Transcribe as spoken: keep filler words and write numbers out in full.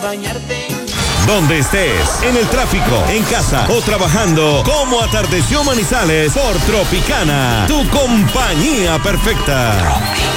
bañarte. Donde estés, en el tráfico, en casa o trabajando, como atardeció Manizales por Tropicana, tu compañía perfecta.